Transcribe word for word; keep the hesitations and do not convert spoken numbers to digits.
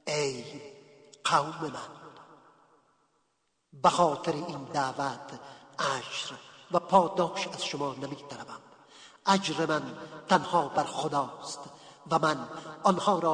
ای قوم من، به خاطر این دعوت اجر و پاداش از شما نمی طلبم. اجر من تنها بر خداست و من آنها را